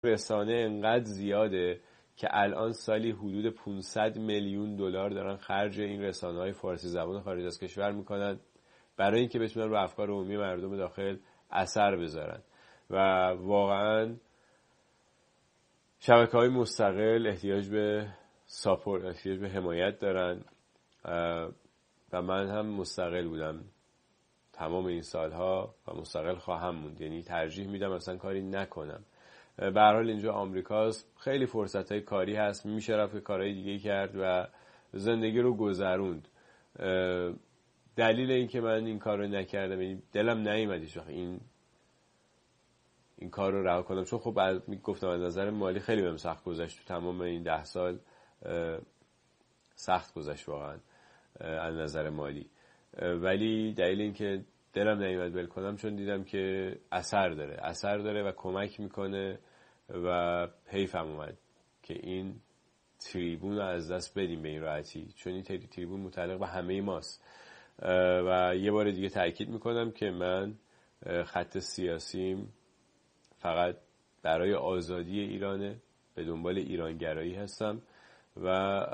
رسانه انقدر زیاده که الان سالی حدود 500 میلیون دلار دارن خرج این رسانه‌های فارسی زبان خارج از کشور میکنن برای اینکه بتونن رو افکار عمومی مردم داخل اثر بذارن و واقعا شبکه‌های مستقل احتیاج به ساپورت، احتیاج به حمایت دارن و من هم مستقل بودم تمام این سالها و مستقل خواهم موند، یعنی ترجیح میدم اصلا کاری نکنم. به هر حال اینجا آمریکاست، خیلی فرصت‌های کاری هست، میشه رفت کارهای دیگه کرد و زندگی رو گذروند. دلیل این که من این کار رو نکردم، یعنی دلم نیومد هیچ وقت این کار رو رها کنم، چون خب گفتم از نظر مالی خیلی بهم سخت گذشت، تو تمام این 10 سال سخت گذشت واقعا از نظر مالی، ولی دلیل این که دلم نیومد ول کنم چون دیدم که اثر داره و کمک میکنه و حیفم اومد که این تریبون رو از دست بدیم به این راحتی، چون این تریبون متعلق به همه ماست. و یه بار دیگه تاکید میکنم که من خط سیاسیم فقط برای آزادی ایرانه، به دنبال ایرانگرایی هستم و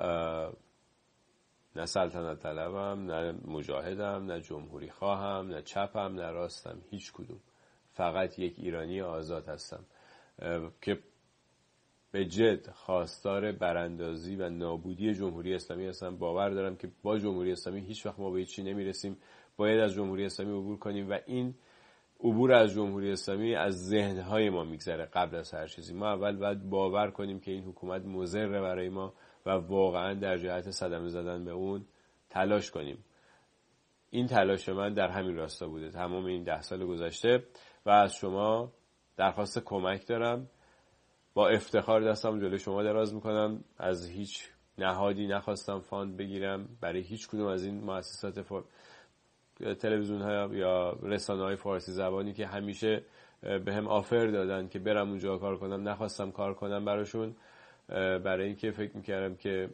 نه سلطنت طلبم، نه مجاهدم، نه جمهوری خواهم، نه چپم، نه راستم، هیچ کدوم. فقط یک ایرانی آزاد هستم که به جد خواستار براندازی و نابودی جمهوری اسلامی هستم. باور دارم که با جمهوری اسلامی هیچ وقت ما به هیچی نمیرسیم، باید از جمهوری اسلامی عبور کنیم و این عبور از جمهوری اسلامی از ذهنهای ما میگذره قبل از هر چیزی. ما اول باید باور کنیم که این حکومت مضر برای ما و واقعا در جهت صدمه زدن به اون تلاش کنیم. این تلاش من در همین راستا بوده تمام این 10 سال گذشته و از شما درخواست کمک دارم. با افتخار دستم جلوی شما دراز میکنم. از هیچ نهادی نخواستم فاند بگیرم برای هیچ کدوم از این مؤسسات تلویزیون ها یا رسانه های فارسی زبانی که همیشه به هم آفر دادن که برم اونجا کار کنم. نخواستم کار کنم براشون، برای اینکه فکر میکردم که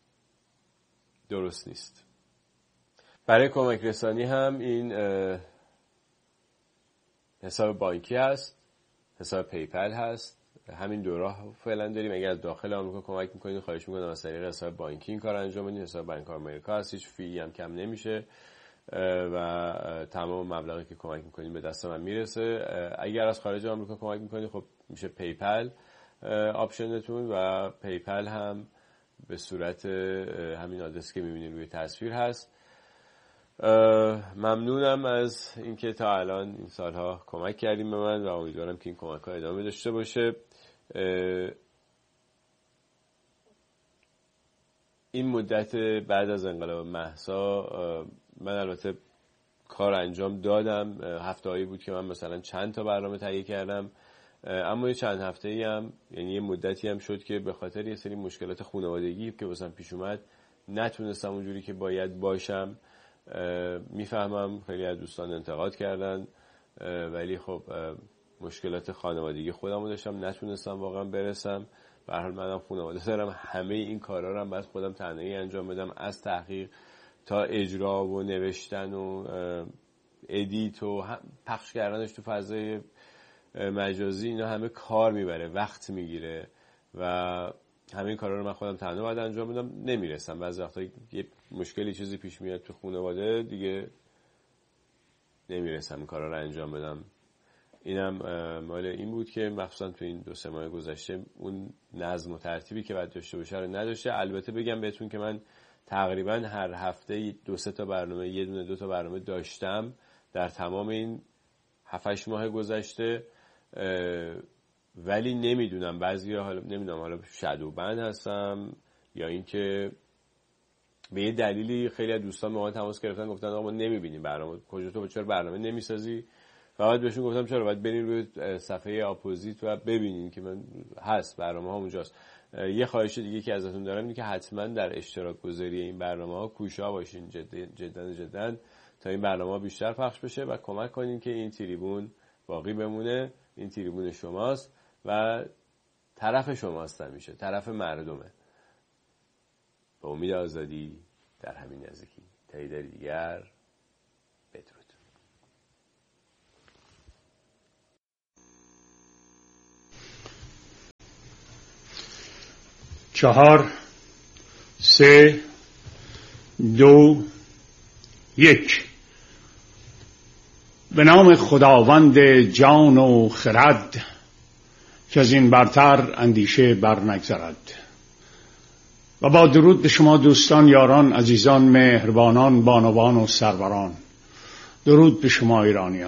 درست نیست. برای کمک رسانی هم این حساب بانکی هست، حساب پیپل هست، همین دو راه فعلا داریم. اگر از داخل آمریکا کمک میکنید خواهش میکنم از طریق حساب بانکی این کار انجام بدید. حساب بانک آمریکا هست، هیچ فی هم کم نمیشه و تمام مبلغی که کمک میکنید به دست من میرسه. اگر از خارج آمریکا کمک میکنید خب میشه پیپل آپشنتون و پیپل هم به صورت همین آدرسی که میبینید روی تصویر هست. ممنونم از اینکه تا الان این سالها کمک کردیم به من و امیدوارم که این کمک ها ادامه داشته باشه. این مدت بعد از انقلاب مهسا من البته کار انجام دادم. هفته‌هایی بود که من مثلا چند تا برنامه تهیه کردم، اما یه چند هفته‌ای هم، یعنی یه مدتی هم شد که به خاطر یه سری مشکلات خانوادگی که واسم پیش اومد نتونستم اونجوری که باید باشم. میفهمم خیلی از دوستان انتقاد کردن، ولی خب مشکلات خانوادگی خودم رو داشتم، نتونستم واقعا برسم. به هر حال منم خانواده دارم، همه این کارا رو هم باید خودم تنهایی انجام بدم، از تحقیق تا اجرا و نوشتن و ادیت و پخش کردنش تو فضای مجازی. اینا همه کار میبره، وقت میگیره و همین کارا رو من خودم تنها باید انجام بدم. نمیرسم، بعضی وقتا یه مشکلی چیزی پیش میاد تو خانواده دیگه نمیرسم این کارا رو انجام بدم. اینم مال این بود که مخصوصا تو این 2-3 ماه گذشته اون نظم و ترتیبی که باید داشته باشه رو نداشته. البته بگم بهتون که من تقریبا هر هفته 2-3 تا برنامه، 1-2 تا برنامه داشتم در تمام این 7-8 ماه گذشته، ولی نمیدونم بعضیا حالا نمیدونم حالا شادو بند هستم یا اینکه به یه دلیلی خیلی از دوستان با من تماس گرفتن گفتن آقا ما نمیبینیم برنامه، کجا تو چرا برنامه نمیسازی؟ فقط بهشون گفتم چرا، باید برین روی صفحه اپوزیت و ببینین که من هست، برنامه ها اونجاست. یه خواهش دیگه که ازتون دارم اینه که حتما در اشتراک گذاری این برنامه ها کوشا باشین، جدا تا این برنامه ها بیشتر پخش بشه و کمک کنین که این تریبون باقی بمونه. این تریبون شماست و طرف شماست، همیشه طرف مردمه. با امید آزادی در همین نزدیکی. تا دیگر بدرود. 4 3 2 1. به نام خداوند جان و خرد که از این برتر اندیشه بر نگذرد. و با درود به شما دوستان، یاران، عزیزان، مهربانان، بانوان و سروران. درود به شما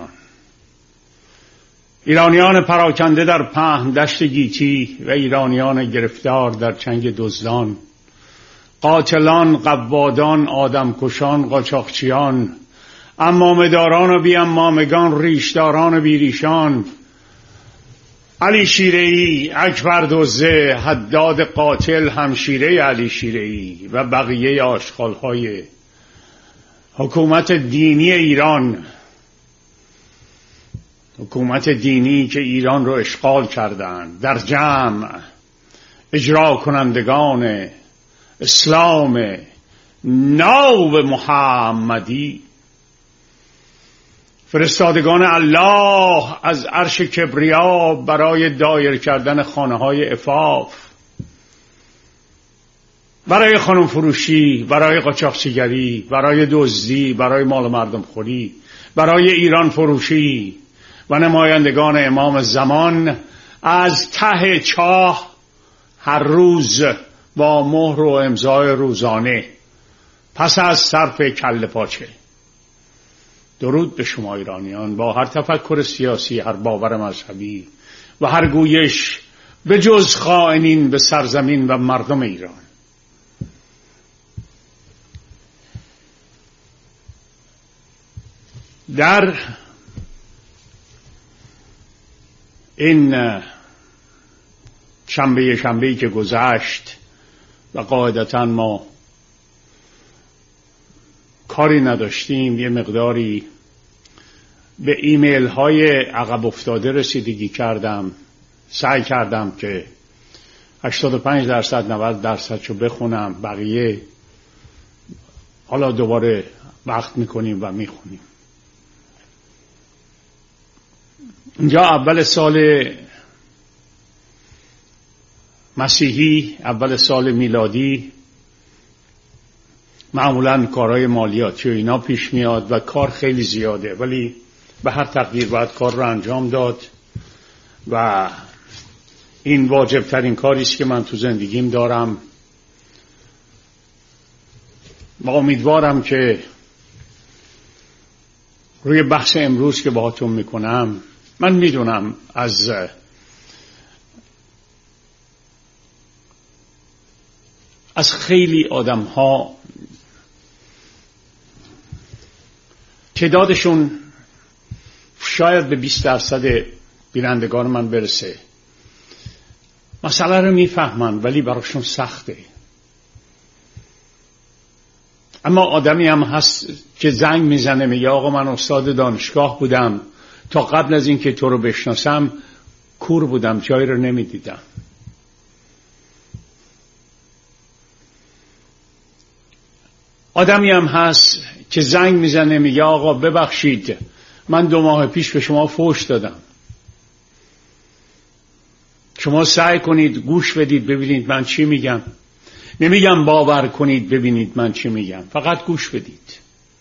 ایرانیان پراکنده در پهن دشت گیتی و ایرانیان گرفتار در چنگ دزدان، قاتلان، قوادان، آدمکشان، قاچاقچیان، امامداران و بی امامگان، ریشداران و بی ریشان، علی شیره‌ای، اکبر دزده، حداد قاتل، همشیره علی شیره‌ای و بقیه آشغال‌های حکومت دینی ایران، حکومت دینی که ایران رو اشغال کردند، در جمع اجرا کنندگان اسلام نو محمدی، فرستادگان الله از عرش کبریا برای دایر کردن خانه‌های عفاف، برای خانم فروشی، برای قاچاقچیگری، برای دزدی، برای مال مردم خوری، برای ایران فروشی و نمایندگان امام زمان از ته چاه هر روز با مهر و امضای روزانه پس از صرف کله پاچه. درود به شما ایرانیان با هر تفکر سیاسی، هر باور مذهبی و هر گویش به جز خائنین به سرزمین و مردم ایران. در این شنبه‌ای که گذشت و قاعدتاً ما کاری نداشتیم، یه مقداری به ایمیل های عقب افتاده رسیدگی کردم. سعی کردم که 85% 90% شو بخونم، بقیه حالا دوباره وقت میکنیم و میخونیم. اینجا اول سال مسیحی، اول سال میلادی، معمولاً کارهای مالیاتی و اینا پیش میاد و کار خیلی زیاده، ولی به هر تقدیر باید کار رو انجام داد و این واجب ترین کاری است که من تو زندگیم دارم و امیدوارم که روی بحث امروز که باهاتون میکنم، من میدونم از خیلی آدم ها تعدادشون شاید به 20% بینندگان من برسه، مسئله رو میفهمن ولی براشون سخته. اما آدمی هم هست که زنگ میزنه میگه آقا من استاد دانشگاه بودم، تا قبل از این که تو رو بشناسم کور بودم، جایی رو نمیدیدم. آدمی هم هست که زنگ میزنه میگه آقا ببخشید من 2 ماه پیش به شما فحش دادم، شما سعی کنید گوش بدید ببینید من چی میگم. نمیگم باور کنید ببینید من چی میگم، فقط گوش بدید.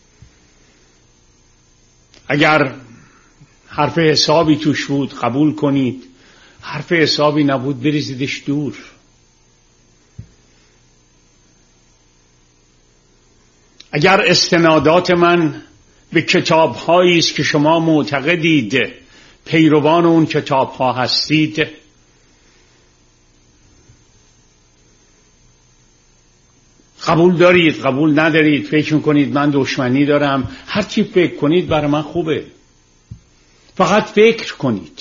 اگر حرف حسابی توش بود قبول کنید، حرف حسابی نبود بریزیدش دور. اگر استنادات من به کتاب‌هایی است که شما معتقدید پیروان اون کتاب‌ها هستید، قبول دارید، قبول ندارید، فکر میکنید من دشمنی دارم، هر چی فکر کنید برای من خوبه. فقط فکر کنید،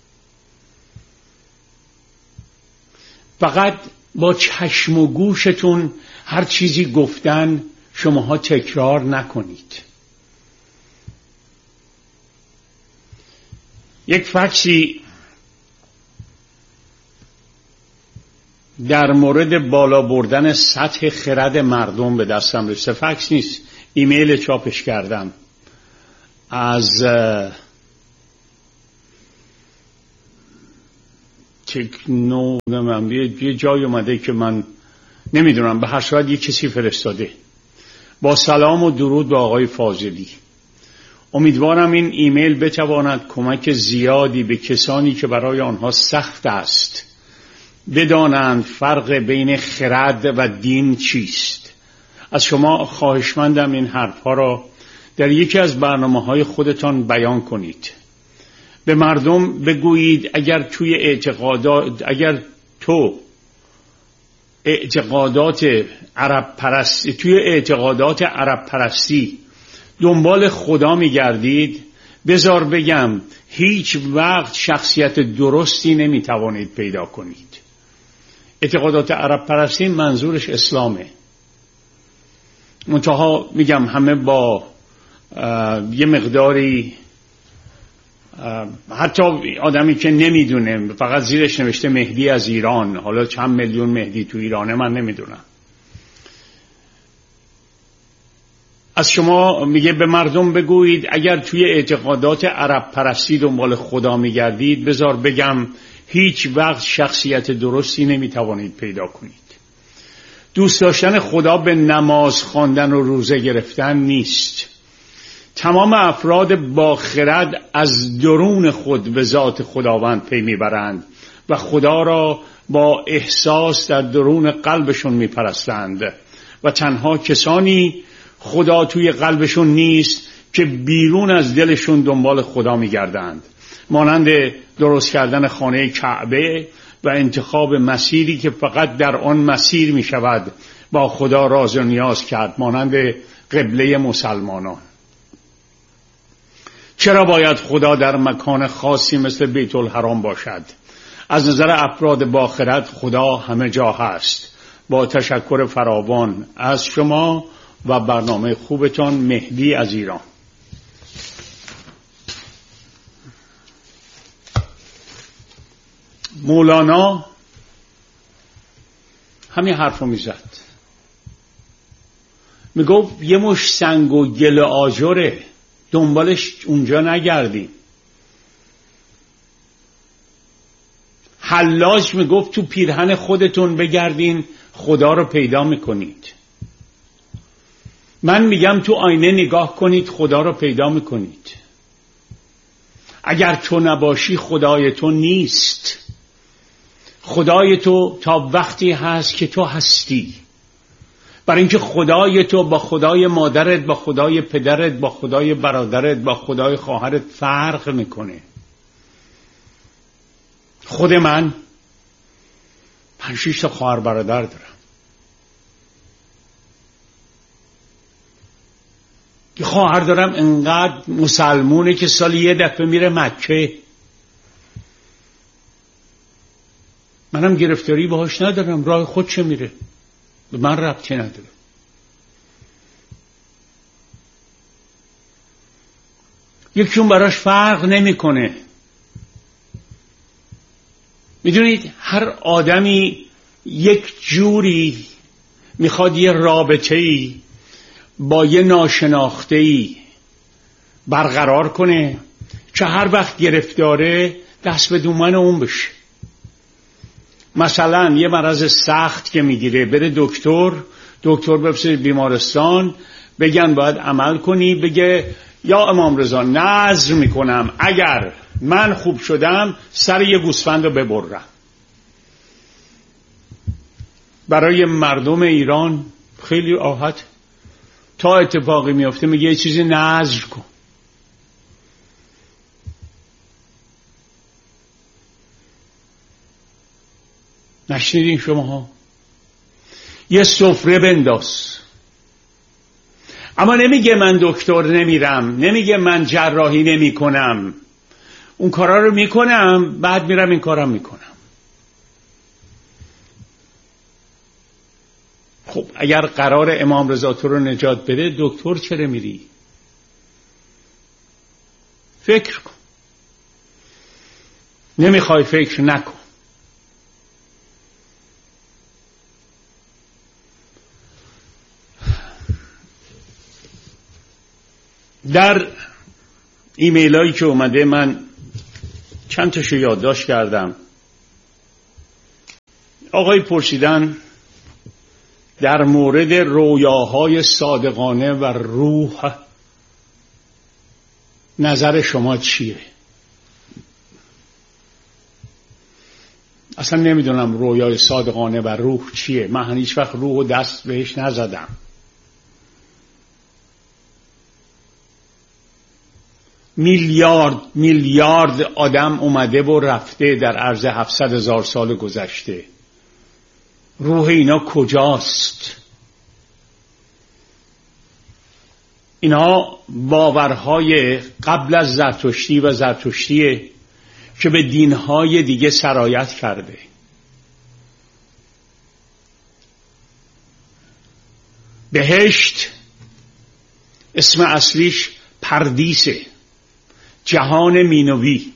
فقط با چشم و گوشتون هر چیزی گفتن شماها تکرار نکنید. یک فکسی در مورد بالا بردن سطح خرد مردم به دستم رسید. فکس نیست، ایمیل چاپش کردم از تکنو من یه جای اومده که من نمیدونم، به هر صورت یه کسی فرستاده. با سلام و درود به آقای فاضلی. امیدوارم این ایمیل بتواند کمک زیادی به کسانی که برای آنها سخت است بدانند فرق بین خرد و دین چیست. از شما خواهشمندم این حرفها را در یکی از برنامه‌های خودتان بیان کنید. به مردم بگویید اگر تو اعتقادات عرب پرستی دنبال خدا می‌گردید، بذار بگم هیچ وقت شخصیت درستی نمی‌توانید پیدا کنید. اعتقادات عرب پرستی منظورش اسلامه. منتها میگم همه با یه مقداری، حتی آدمی که نمیدونه فقط زیرش نوشته مهدی از ایران، حالا چند میلیون مهدی تو ایرانه من نمیدونم. از شما میگه به مردم بگویید اگر توی اعتقادات عرب پرستی دنبال خدا میگردید، بذار بگم هیچ وقت شخصیت درستی نمیتوانید پیدا کنید. دوست داشتن خدا به نماز خواندن و روزه گرفتن نیست. تمام افراد با خرد از درون خود به ذات خداوند پی میبرند و خدا را با احساس در درون قلبشون میپرستند و تنها کسانی خدا توی قلبشون نیست که بیرون از دلشون دنبال خدا میگردند، مانند درست کردن خانه کعبه و انتخاب مسیری که فقط در آن مسیر می شود با خدا راز و نیاز کرد، مانند قبله مسلمانان. چرا باید خدا در مکان خاصی مثل بیت الحرام باشد؟ از نظر افراد با خرد خدا همه جا هست. با تشکر فراوان از شما و برنامه خوبتان، مهدی از ایران. مولانا همین حرفو میزد، میگفت یه مش سنگ و گل آجره، دنبالش اونجا نگردیم. حلاج میگفت تو پیرهن خودتون بگردین خدا رو پیدا میکنید. من میگم تو آینه نگاه کنید خدا رو پیدا میکنید. اگر تو نباشی خدای تو نیست. خدای تو تا وقتی هست که تو هستی. برای اینکه خدای تو با خدای مادرت، با خدای پدرت، با خدای برادرت، با خدای خواهرت فرق میکنه. خود من 5-6 تا خواهر برادر دارم. یه خواهر دارم انقدر مسلمونه که سالی یه دفعه میره مکه. منم گرفتاری باهاش ندارم، راه خودش میره، به من ربطی نداره. یکیون براش فرق نمیکنه. میدونید هر آدمی یک جوری میخواد یه رابطه‌ای با یه ناشناخته‌ای برقرار کنه که هر وقت گرفتاره دست به دومن اون بشه. مثلا یه مرض سخت که میگیره بره دکتر بفرسته بیمارستان، بگن باید عمل کنی، بگه یا امام رضا نذر میکنم اگر من خوب شدم سر یه گوسفند رو ببرم. برای مردم ایران خیلی راحت، تا اتفاقی میفته میگه یه چیزی نذر کن. نشنیدین شماها؟ یه سفره بنداز. اما نمیگه من دکتر نمیرم، نمیگه من جراحی نمی کنم. اون کارا رو میکنم، بعد میرم این کارا میکنم. خب اگر قرار امام رضا تو رو نجات بده، دکتر چرا میری؟ فکر کن. نمیخوای فکر نکن. در ایمیل هایی که اومده من چند تاشو یادداشت کردم. آقای پرسیدن در مورد رویاهای صادقانه و روح نظر شما چیه؟ اصلا نمیدونم رویای صادقانه و روح چیه. من هیچ وقت روح و دست بهش نزدم. میلیارد آدم اومده و رفته در عرض 700,000 سال گذشته. روح اینا کجاست؟ اینا باورهای قبل از زرتشتی و زرتشتیه که به دینهای دیگه سرایت کرده. بهشت اسم اصلیش پردیسه، جهان مینوی،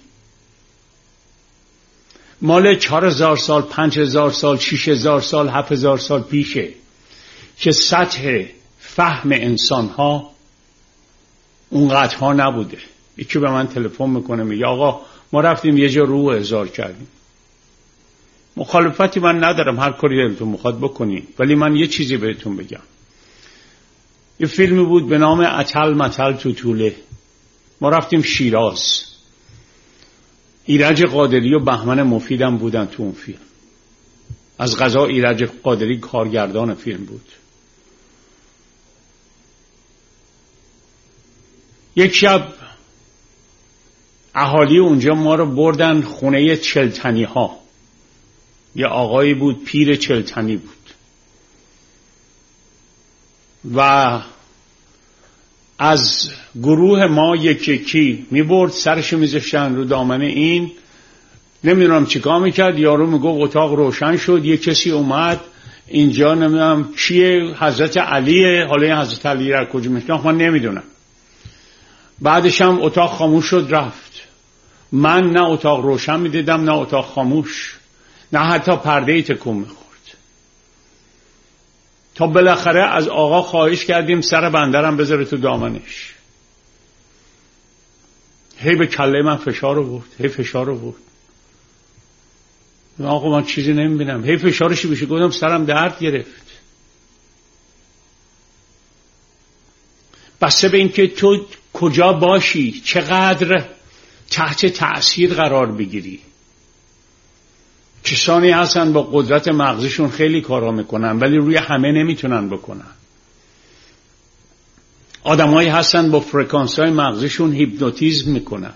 مال 4,000 سال، 5,000 سال، 6,000 سال، 7,000 سال پیشه که سطح فهم انسانها اونقدرها نبوده. یکی به من تلفن میکنه میگه آقا ما رفتیم یه جا روح احضار کردیم. مخالفتی من ندارم، هر کاری دلتون میخواد بکنین، ولی من یه چیزی بهتون بگم. یه فیلمی بود به نام اتل متل توتوله. ما رفتیم شیراز. ایرج قادری و بهمن مفیدم بودن تو اون فیلم. از قضا ایرج قادری کارگردان فیلم بود. یک شب اهالی اونجا ما رو بردن خونه چلتنی ها. یه آقایی بود پیر چلتنی بود و از گروه ما یکی می برد سرشو میذاشتن رو دامنه این. نمیدونم چیکار میکرد. یارو میگفت اتاق روشن شد، یه کسی اومد اینجا، نمیدونم کیه، حضرت علیه. حالا این حضرت علی را کجا میشنم من نمیدونم. بعدش هم اتاق خاموش شد رفت. من نه اتاق روشن میدیدم نه اتاق خاموش، نه حتی پرده تکون میخورد. تا بالاخره از آقا خواهش کردیم سر بندرم بذاره تو دامنش. هی به کله من فشار آورد، هی فشار آورد. آقا من چیزی نمیبینم. هی فشارشی بشه گفتم سرم درد گرفت. بسته به این که تو کجا باشی، چقدر تحت تأثیر قرار بگیری. کسانی هستن با قدرت مغزشون خیلی کارا میکنن ولی روی همه نمیتونن بکنن. آدمایی هستن با فرکانس‌های مغزشون هیپنوتیزم میکنن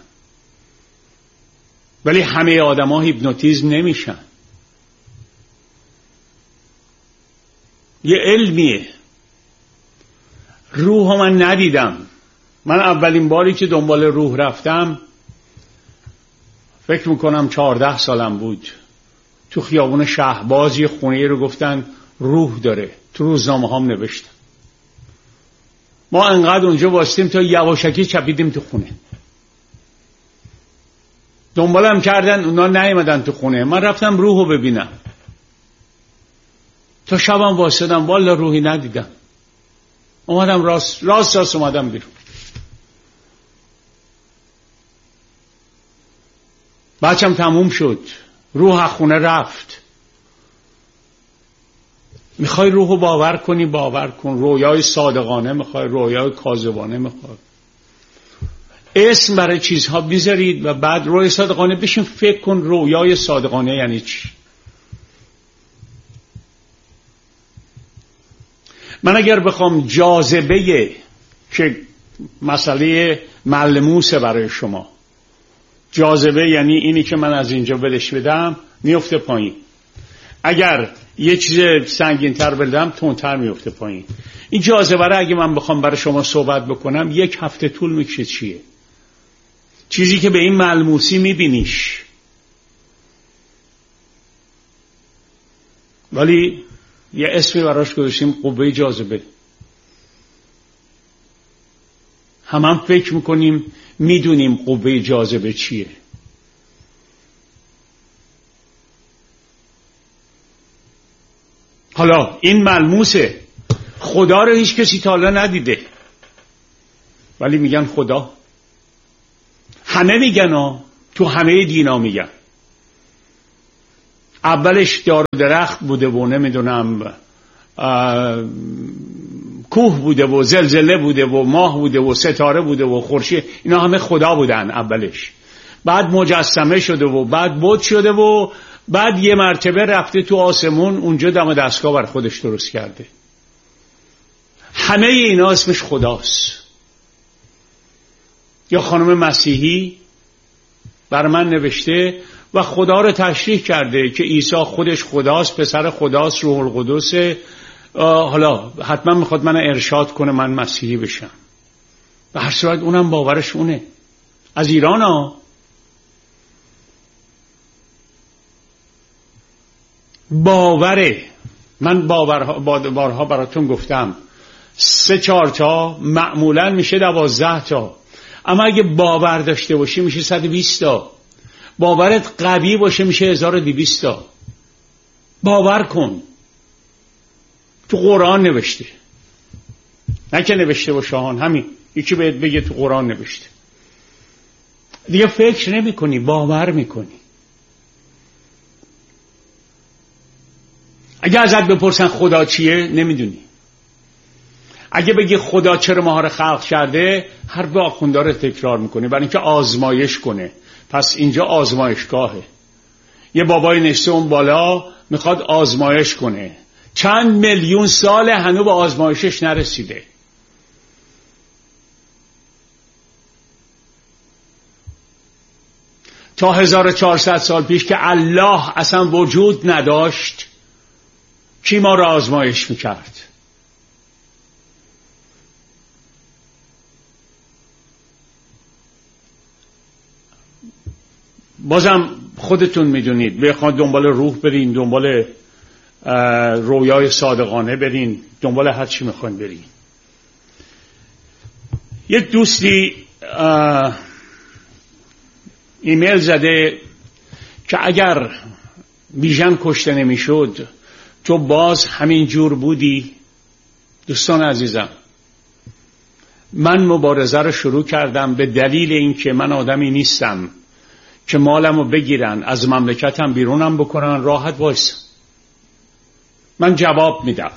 ولی همه آدما هیپنوتیزم نمیشن. یه علمیه. روح من ندیدم. من اولین باری که دنبال روح رفتم فکر میکنم 14 سالم بود. تو خیابون شهباز یه خونه رو گفتن روح داره. تو روزنامه هم نوشتن. ما انقدر اونجا واسطیم تا یواشکی چپیدیم تو خونه. دنبالم کردن، اونا نیومدن تو خونه. من رفتم روحو ببینم. تا شبم واسدم والا روحی ندیدم. اومدم راست اومدم بیرون. بچم تموم شد. روح خونه رفت. میخوای روحو باور کنی باور کن. رویای صادقانه میخوای، رویای کاذبانه میخوای. اسم برای چیزها بیذارید و بعد رویای صادقانه بشین فکر کن رویای صادقانه یعنی چی. من اگر بخوام جاذبه که مسئله ملموسه برای شما، جاذبه یعنی اینی که من از اینجا بدش بدم میفته پایین. اگر یه چیز سنگین تر بدم تندتر میفته پایین. این جاذبه را اگه من بخوام برای شما صحبت بکنم 1 هفته طول میکشه. چیه؟ چیزی که به این ملموسی میبینیش ولی یه اسمی براش گذاشتیم قوه جاذبه. هم فکر میکنیم میدونیم قوه جاذبه چیه. حالا این ملموسه. خدا رو هیچ کسی تا حالا ندیده ولی میگن خدا. همه میگن تو همه دینا میگن. اولش دار و درخت بوده و نمیدونم کوه بوده و زلزله بوده و ماه بوده و ستاره بوده و خورشید، اینا همه خدا بودن اولش. بعد مجسمه شده و بعد بت شده و بعد یه مرتبه رفته تو آسمون، اونجا دم دستگاه بر خودش درست کرده. همه اینا اسمش خداست. یا خانم مسیحی بر من نوشته و خدا رو تشریح کرده که عیسی خودش خداست، پسر خداست، روح القدس. حالا حتما میخواد من ارشاد کنه من مسیحی بشم. به هر صورت اونم باورش اونه. از ایران ها. باوره. من بارها براتون گفتم 3-4 تا معمولا میشه 12 تا، اما اگه باور داشته باشی میشه 120 تا. باورت قوی باشه میشه 1200 تا. باور کن. تو قرآن نوشته، نه که نوشته باشه همین یکی بهت بگه تو قرآن نوشته. دیگه فکر نمی کنی، باور میکنی. اگه ازت بپرسن خدا چیه نمیدونی. اگه بگی خدا چرا ماها رو خلق کرده، حرف آخوندا رو تکرار میکنی برای اینکه آزمایش کنه. پس اینجا آزمایشگاهه. یه بابای نشسته اون بالا میخواد آزمایش کنه. چند میلیون سال هنوز به آزمایشش نرسیده. تا 1400 سال پیش که الله اصلا وجود نداشت، کی ما را آزمایش میکرد؟ بازم خودتون میدونید، بخواید دنبال روح برین، دنبال رویای صادقانه برین، دنبال هر چی میخواین برین. یک دوستی ایمیل زده که اگر بیژن کشته نمیشد تو باز همین جور بودی. دوستان عزیزم، من مبارزه رو شروع کردم به دلیل اینکه من آدمی نیستم که مالمو بگیرن از مملکتم بیرونم بکنن راحت وایسم. من جواب میدم.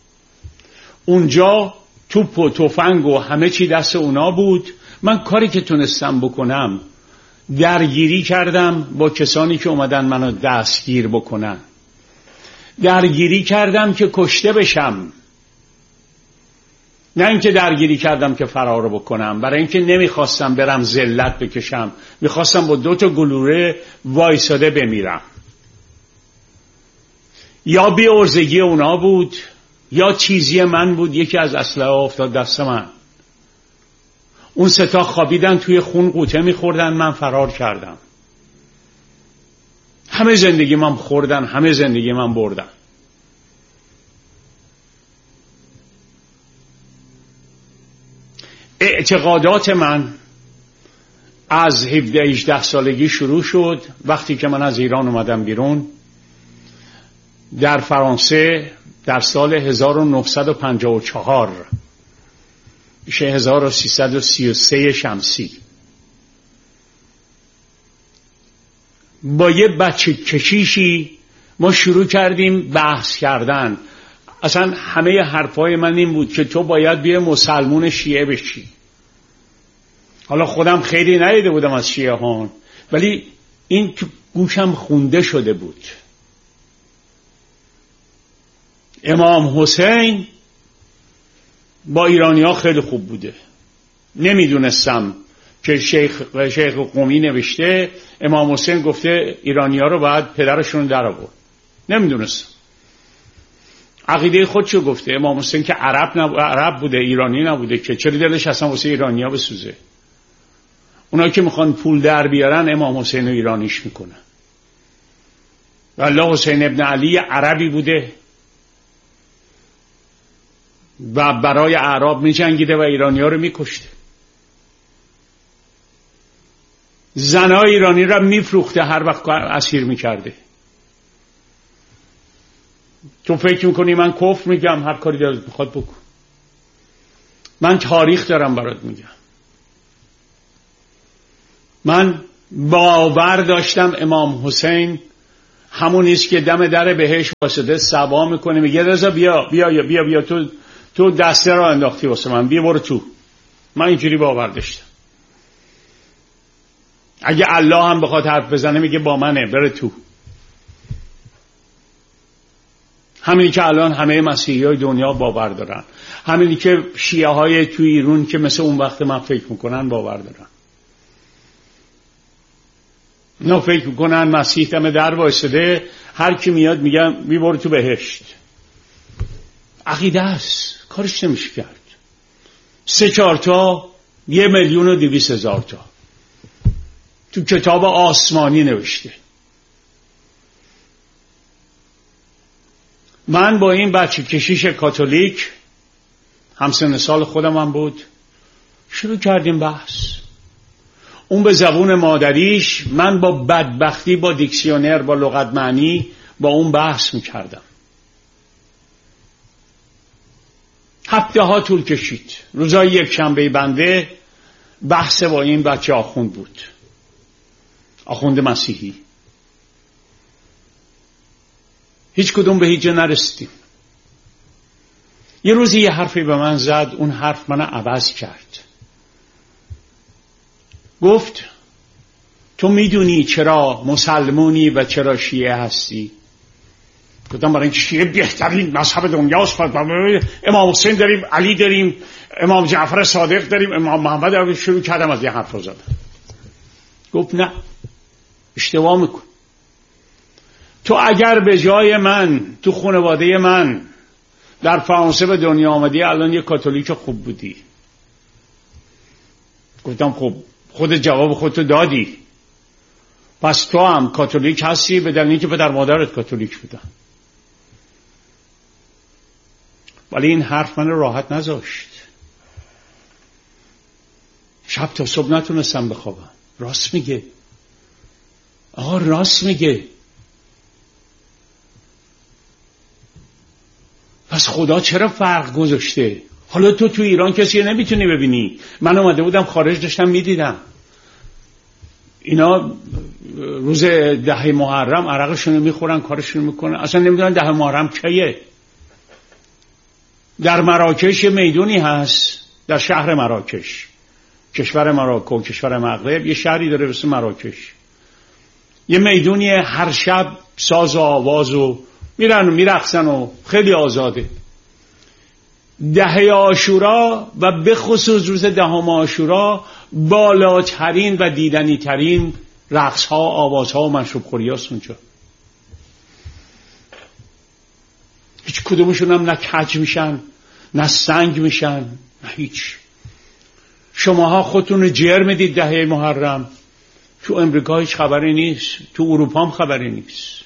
اونجا توپ و تفنگ و همه چی دست اونا بود. من کاری که تونستم بکنم درگیری کردم با کسانی که اومدن منو دستگیر بکنن. درگیری کردم که کشته بشم، نه اینکه درگیری کردم که فرار بکنم. برای اینکه نمیخواستم برم ذلت بکشم، میخواستم با 2 تا گلوله وایساده بمیرم. یا بی‌عرضگی اونا بود یا چیزی من بود. یکی از اسلحه افتاد دست من. اون 3 تا خوابیدن توی خون قوطه میخوردن، من فرار کردم. همه زندگی من خوردن، همه زندگی من بردن. اعتقادات من از 17-18 سالگی شروع شد. وقتی که من از ایران اومدم بیرون در فرانسه در سال 1954 میشه 1333 شمسی، با یه بچه کشیشی ما شروع کردیم بحث کردن. اصلا همه حرفای من این بود که تو باید بیای مسلمون شیعه بشی. حالا خودم خیلی ندیده بودم از شیعه ها، ولی این تو گوشم خونده شده بود. امام حسین با ایرانی ها خیلی خوب بوده. نمیدونستم که شیخ قمی نوشته امام حسین گفته ایرانی ها رو باید پدرشون در آورد. نمیدونستم. عقیده خودشو گفته. امام حسین که عرب بوده، ایرانی نبوده که چرا دلش اصلا واسه ایرانی ها بسوزه. اونایی که میخوان پول در بیارن امام حسین رو ایرانیش میکنن. والله حسین ابن علی عربی بوده و برای اعراب میجنگیده و ایرانی ها رو میکشته. زنای ایرانی رو میفروخته، هر وقت اسیر میکرده. تو فکر میکنی من کفر میگم؟ هر کاری دلت میخواد بکن. من تاریخ دارم برات میگم. من باور داشتم امام حسین همونیست که دم در بهشت واسطه سبا میکنه، میگه رضا بیا بیا بیا بیا تو دسته را انداختی واسه من، بیا برو تو. من اینجوری باور داشتم. اگه الله هم بخواد حرف بزنه میگه با منه، بره تو. همینی که الان همه مسیحی های دنیا باور دارن، همینی که شیعه های تو ایران که مثل اون وقت من فکر میکنن باور دارن. نه فکر میکنن مسیح دم در وایساده، هر کی میاد میگن میبره تو بهشت. عقیده است، کارش نمیشه کرد. 3-4 تا 1,200,000 تا تو کتاب آسمانی نوشته. من با این بچه کشیش کاتولیک همسن سال خودم هم بود، شروع کردیم بحث. اون به زبون مادریش، من با بدبختی با دیکسیونر با لغت معنی با اون بحث میکردم. هفته ها طول کشید. روزای یک شنبه بنده بحث با این بچه آخوند بود، آخوند مسیحی. هیچ کدوم به هیچ جا نرسیدیم. یه روزی یه حرفی به من زد، اون حرف منو عوض کرد. گفت تو میدونی چرا مسلمونی و چرا شیعه هستی؟ گفتم برای اینکه شیعه بهترین مذهب دنیاست. امام حسین داریم، علی داریم، امام جعفر صادق داریم، امام محمد داریم. شروع کردم از یه حرف رو زدن. گفت نه، اشتباه میکن. تو اگر به جای من تو خانواده من در فرانسه به دنیا آمدی، الان یه کاتولیک خوب بودی. گفتم خب خود جواب خودتو دادی، پس تو هم کاتولیک هستی به دلیل اینکه پدر مادرت کاتولیک بودن. ولی این حرف من راحت نذاشت. شب تا صبح نتونستم بخوابم. راست میگه آقا، راست میگه. پس خدا چرا فرق گذاشته؟ حالا تو ایران کسی نمیتونی ببینی. من اومده بودم خارج، داشتم میدیدم اینا روز 10 محرم عرقشون میخورن، کارشون میکنن، اصلا نمیدونن 10 محرم کیه. در مراکش میدونی هست، در شهر مراکش، کشور مراکو، کشور مغرب، یه شهری داره به اسم مراکش. یه میدونی هر شب ساز و آواز و میرن و میرقصن و خیلی آزاده. 10 عاشورا و به خصوص روز 10 عاشورا بالاترین و دیدنی ترین رقص ها، آواز ها و مشروب خوری هاست اونجا. هیچ کدومشون هم نه کج میشن نه سنگ میشن نه هیچ. شماها خودتون رو جر میدید 10 محرم. تو امریکا هیچ خبری نیست، تو اروپا هم خبری نیست.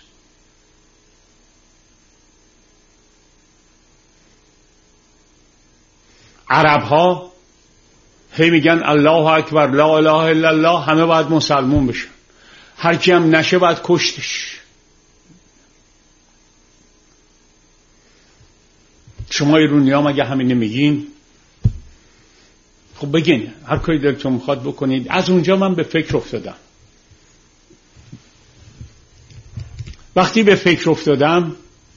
عرب ها هی میگن الله اکبر لا اله الا الله، همه باید مسلمون بشن، هر کی هم نشه باید کشتش. شما ایرانی ها مگه همین نمیگین؟ خب بگین، هر کاری دلتون میخواد بکنید. از اونجا من به فکر افتادم. وقتی به فکر افتادم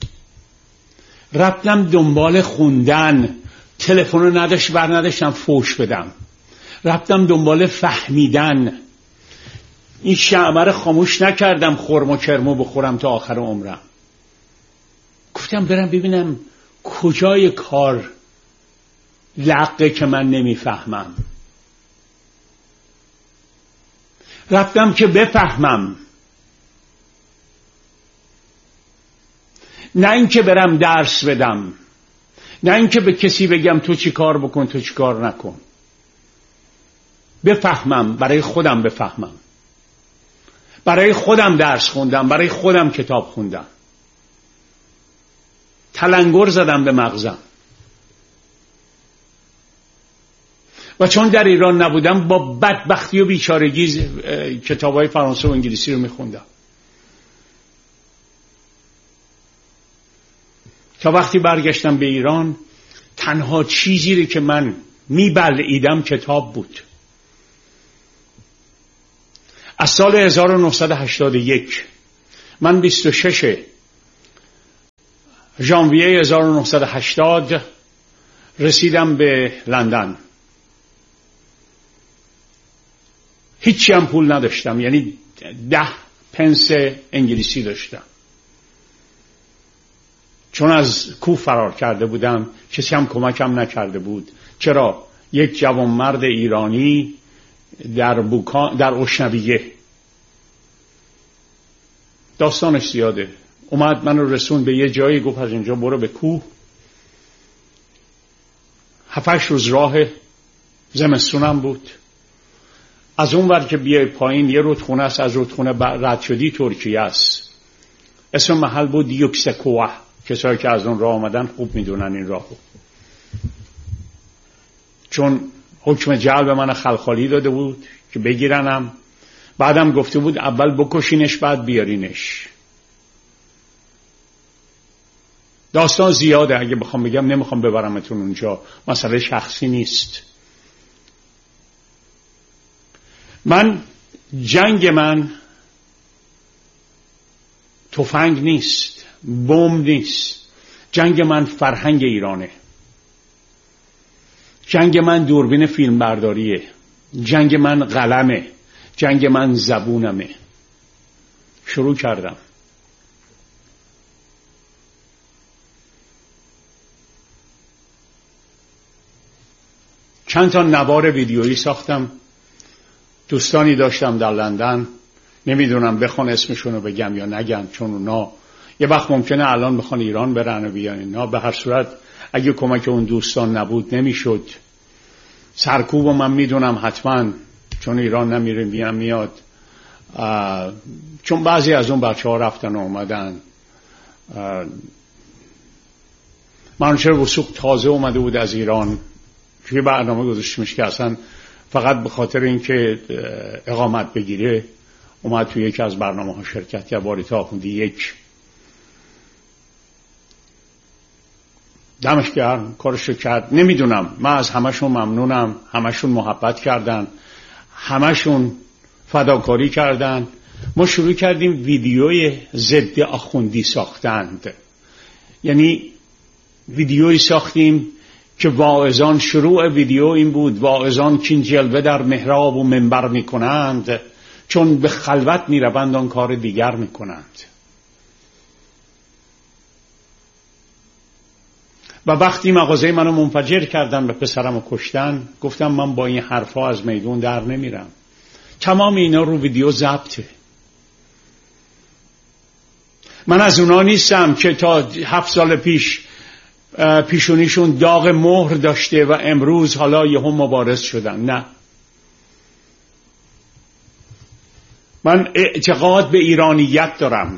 رفتم دنبال خوندن. تلفن رو نداشتم فوش بدم. رفتم دنبال فهمیدن. این شمع رو خاموش نکردم خرم و کرمو بخورم تا آخر عمرم. گفتم برم ببینم کجای کار لقه که من نمیفهمم. رفتم که بفهمم، نه اینکه برم درس بدم، نه اینکه به کسی بگم تو چی کار بکن تو چی کار نکن. بفهمم، برای خودم بفهمم. برای خودم درس خوندم، برای خودم کتاب خوندم، تلنگر زدم به مغزم. و چون در ایران نبودم با بدبختی و بیچارگی کتابای فرانسه و انگلیسی رو میخوندم. تا وقتی برگشتم به ایران تنها چیزی که من میبلعیدم کتاب بود. از سال 1981 من 26 ژانویه 1980 رسیدم به لندن. هیچی هم پول نداشتم، یعنی 10 پنس انگلیسی داشتم، چون از کوه فرار کرده بودم. کسی هم کمکم نکرده بود. چرا؟ یک جوانمرد ایرانی در اشنویه، داستانش زیاده، اومد منو رسون به یه جایی، گفت از اینجا برو به کوه. 7-8 روز راه، زمستونم بود. از اون ور که بیای پایین یه رودخونه است، از رودخونه رد شدی ترکیه است. اسم محل بود یوکسکوه. کسایی که از اون راه آمدن خوب میدونن این راهو، چون حکم جلب من خلخالی داده بود که بگیرنم. بعدم گفته بود اول بکشینش بعد بیارینش. داستان زیاده، اگه بخوام بگم نمیخوام ببرمتون اونجا، مسئله شخصی نیست. جنگ من تفنگ نیست، بمب نیست. جنگ من فرهنگ ایرانه. جنگ من دوربین فیلم برداریه. جنگ من قلمه. جنگ من زبونمه. شروع کردم. چند تا نوار ویدیویی ساختم. دوستانی داشتم در لندن، نمیدونم بخوان اسمشونو بگم یا نگم، چون اونا یه وقت ممکنه الان بخوان ایران برن و بیان اینا. به هر صورت اگه کمک اون دوستان نبود نمیشد. سرکوبو من میدونم حتما، چون ایران نمیره میاد، چون بعضی از اون بچه ها رفتن و اومدن. منوچهر وثوق تازه اومده بود از ایران، توی برنامه گذاشتیمش که اصلا فقط به خاطر اینکه اقامت بگیره اومد توی یکی از برنامه ها شرکت کرد. واریتا آخوندی 1 دمش گرم کارشو کرد. نمیدونم، من از همشون ممنونم. همشون محبت کردن، همشون فداکاری کردن. ما شروع کردیم ویدیوی ضد آخوندی ساختند. یعنی ویدیویی ساختیم که واعظان، شروع ویدیو این بود: واعظان کین جلوه در محراب و منبر می کنند، چون به خلوت می روند آن کار دیگر می کنند. و وقتی مغازه منو منفجر کردن و پسرمو کشتن، گفتم من با این حرفا از میدون در نمیرم. تمام اینا رو ویدیو ضبطه. من از اونا نیستم که تا 7 سال پیش پیشونیشون داغ مهر داشته و امروز حالا یهو مبارز شدن. نه، من اعتقاد به ایرانیت دارم.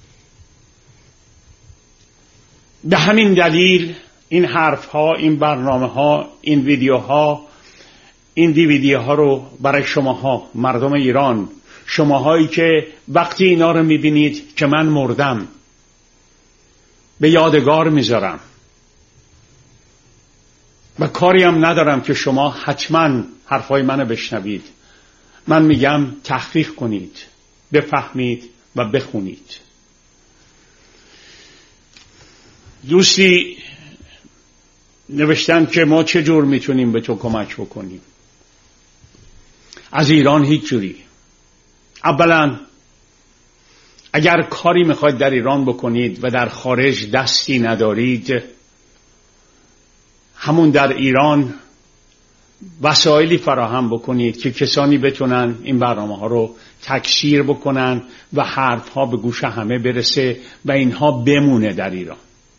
به همین دلیل این حرف ها، این برنامه ها، این ویدیوها، این دیویدی ها رو برای شماها، مردم ایران، شماهایی که وقتی اینا رو میبینید که من مردم، به یادگار میذارم. و کاری هم ندارم که شما حتما حرفای منو بشنوید. من میگم تحقیق کنید، بفهمید و بخونید. دوستی نوشتن که ما چه جور میتونیم به تو کمک بکنیم. از ایران هیچ جوری. اولا اگر کاری میخواید در ایران بکنید و در خارج دستی ندارید، همون در ایران وسایلی فراهم بکنید که کسانی بتونن این برنامه ها رو تکثیر بکنن و حرف ها به گوش همه برسه و اینها بمونه در ایران.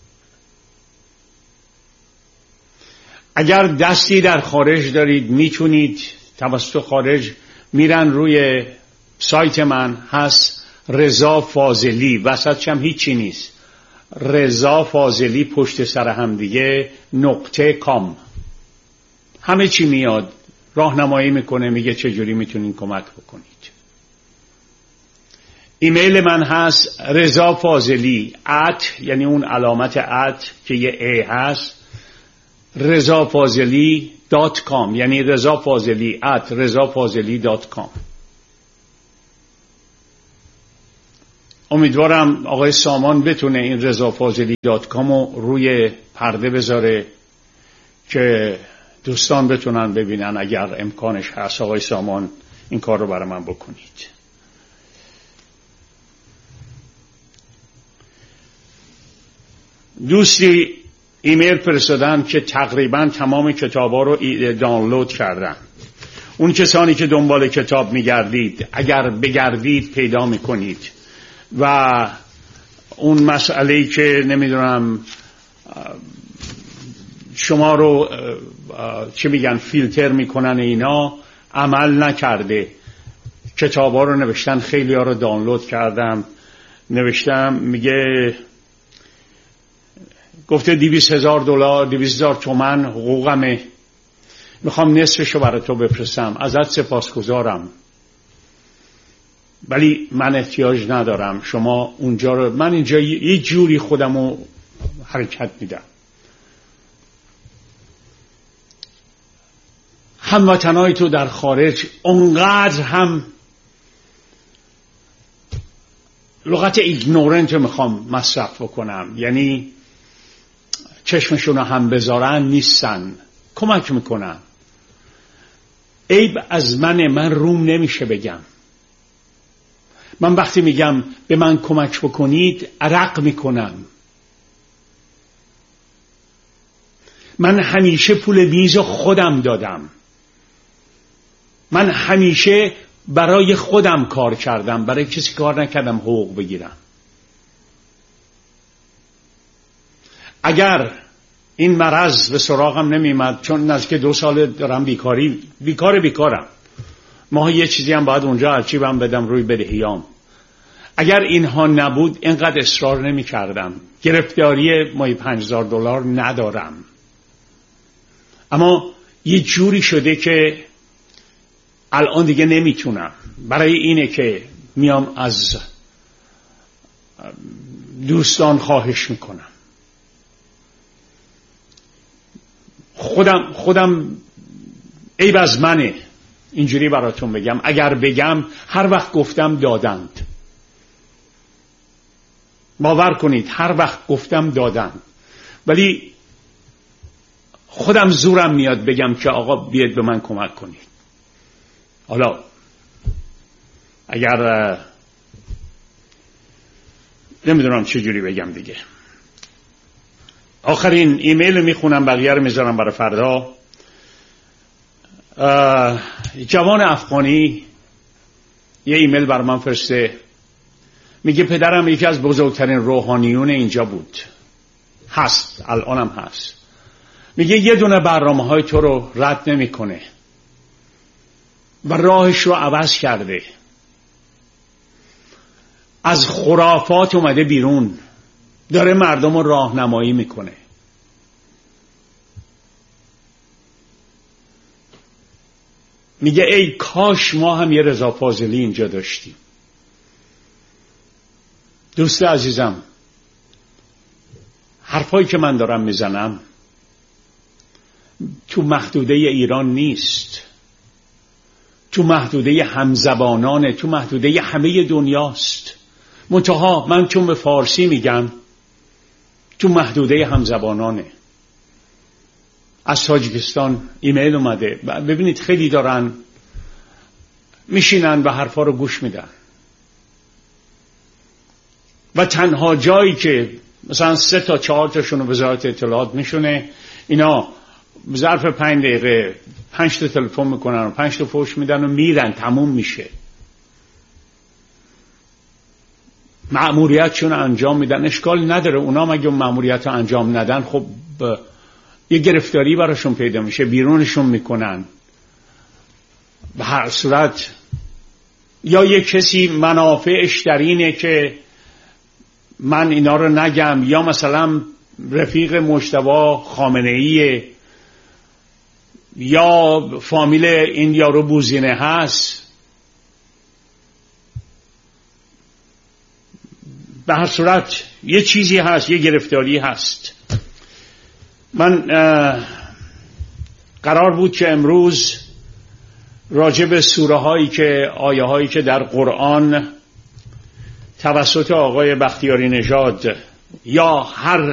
اگر دستی در خارج دارید، میتونید توسط خارج میرن روی سایت من، هست رضا فاضلی، وسطش هم هیچی نیست، رضا فاضلی پشت سر هم دیگه .com. همه چی میاد، راهنمایی میکنه، میگه چجوری میتونین کمک بکنید. ایمیل من هست رضا فاضلی یعنی اون علامت که یه ای هست، rezafazeli.com، یعنی رضافاضلی rezafazeli.com. امیدوارم آقای سامان بتونه این رضافاضلی.com رو روی پرده بذاره که دوستان بتونن ببینن. اگر امکانش هست آقای سامان این کار رو برای من بکنید. دوستی ایمیل فرستادن که تقریبا تمام کتابا رو دانلود کردن. اون کسانی که دنبال کتاب میگردید اگر بگردید پیدا میکنید. و اون مسئله‌ای که نمیدونم شما رو چه میگن فیلتر میکنن اینا عمل نکرده. کتابا رو نوشتن، خیلی ها رو دانلود کردم. نوشتم میگه گفته $200,000 تومن حقوقمه، میخوام نصفشو برای تو بفرستم، ازت سپاسگزارم ولی من احتیاج ندارم. شما اونجا رو، من اینجا یه جوری خودمو حرکت میدم. هموطنای تو در خارج اونقدر هم لغت ایگنورنت رو میخوام مصرف بکنم، یعنی چشمشون رو هم بذارن نیستن، کمک میکنن. عیب از من روم نمیشه بگم. من وقتی میگم به من کمک بکنید عرق میکنم. من همیشه پول میز خودم دادم. من همیشه برای خودم کار کردم، برای کسی کار نکردم حقوق بگیرم. اگر این مرض به سراغم نمیمد، چون نزدیک 2 سال دارم بیکارم، ماها یه چیزی هم باید اونجا ارچیبم بدم روی بدهیام. اگر اینها نبود اینقدر اصرار نمی کردم. گرفتاری ماهی $5,000 ندارم، اما یه جوری شده که الان دیگه نمیتونم. برای اینه که میام از دوستان خواهش میکنم. خودم عیب از منه اینجوری براتون بگم. اگر بگم هر وقت گفتم دادند، باور کنید هر وقت گفتم دادند، ولی خودم زورم میاد بگم که آقا بیاید به من کمک کنید. حالا اگر نمیدونم چجوری بگم دیگه. آخرین ایمیل میخونم، بقیه رو میذارم برای فردا. جوان افغانی یه ایمیل برای من فرسته، میگه پدرم یکی از بزرگترین روحانیون اینجا بود، هست، الانم هست. میگه یه دونه برنامه‌های تو رو رد نمیکنه و راهش رو عوض کرده. از خرافات اومده بیرون، داره مردم رو راهنمایی میکنه. میگه ای کاش ما هم یه رضا فاضلی اینجا داشتیم. دوست عزیزم، حرفایی که من دارم میزنم تو محدوده ایران نیست، تو محدوده همزبانانه، تو محدوده همه دنیاست. منتها من چون به فارسی میگم تو محدوده همزبانانه. از تاجیکستان ایمیل اومده، ببینید خیلی دارن میشینن و حرفا رو گوش میدن و تنها جایی که مثلا 3 تا 4 تاشون رو وزارت اطلاعات میشونه، اینا ظرف 5 دقیقه 5 تا تلفن میکنن و 5 تا فوش میدن و میرن، تموم میشه. مأموریتشون انجام میدن، اشکال نداره. اونا مگه مأموریت رو انجام ندن خب یه گرفتاری براشون پیدا میشه، بیرونشون میکنن. به هر صورت یا یه کسی منافعش در اینه که من اینا رو نگم، یا مثلا رفیق مجتبی خامنه‌ای یا فامیل این یارو بوزینه هست. به هر صورت یه چیزی هست، یه گرفتاری هست. من قرار بود که امروز راجع به سوره هایی که آیه هایی که در قرآن توسط آقای بختیاری نژاد یا هر